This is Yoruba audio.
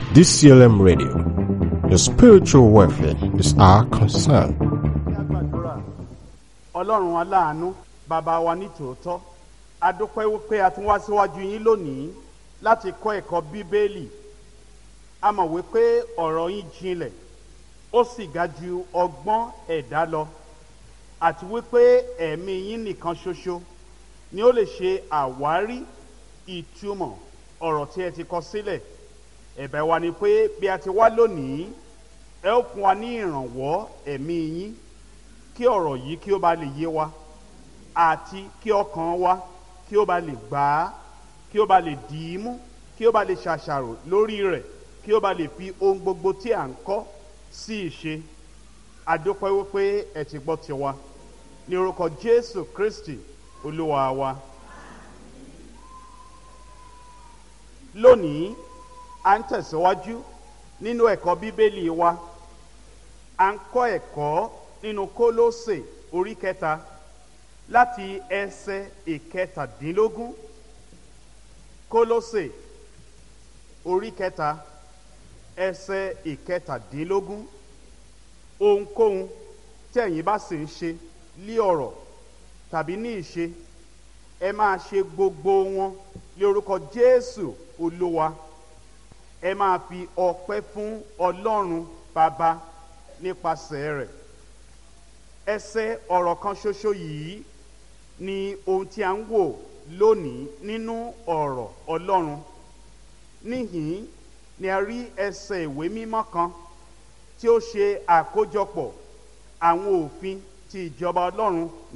DCLM Radio. Your spiritual welfare is our concern. Ọlọ́run aláàánú, bàbá wa ní tòótọ́, a dúpẹ́ wípé a tún wá síwájú yín lónìí láti kọ́ ẹ̀kọ́ Bíbélì. A mọ̀ wípé ọ̀rọ̀ yín jinlẹ̀, ó sì ga ju ọgbọ́n ẹ̀dá lọ, àti wípé ẹ̀mí yín nìkan ṣoṣo ni ó lè ṣe àwárí ìtumọ̀ ọ̀rọ̀ tí ẹ ti kọ sílẹ̀. Ẹ̀bẹ̀ wa ni pé bí a ti wá lónìí, ẹ ó fún wa ní ìrànwọ́ ẹ̀mí yín kí ọ̀rọ̀ yìí kí ó bá lè yé wa, àti kí ọkàn wa kí ó bá lè gbà á, kí ó bá lè dì í mú, kí ó bá lè ṣàṣàrò lórí rẹ̀, kí ó bá lè fi ohun gbogbo tí à ń kọ́ sí ìṣe. A dúpẹ́ wípé ẹ ti gbọ́ tiwa ní orúkọ Jésù Kristi Olúwa wa. Lónìí à ń tẹ̀síwájú nínú ẹ̀kọ́ Bíbélì wa. À ń kọ́ ẹ̀kọ́ nínú Kólósè orí 3 láti ẹsẹ̀ 17. Kólósè orí 3 ẹsẹ̀ 17. Ohunkóhun tí ẹ̀yin bá sì ń ṣe lí ọ̀rọ̀ tàbí ní ìṣe, ẹ máa ṣe gbogbo wọn ní orúkọ Jésù Olúwa. Ẹ máa fi ọpẹ́ fún Ọlọ́run Baba nípasẹ̀ rẹ̀. Ẹsẹ̀ ọ̀rọ̀ kan ṣoṣo yìí ni ohun tí a ń wò lónìí nínú ọ̀rọ̀ Ọlọ́run. Níhìn ni a rí ẹsẹ̀ ìwé mímọ́ kan tí ó ṣe àkójọpọ̀ àwọn òfin ti ìjọba Ọlọ́run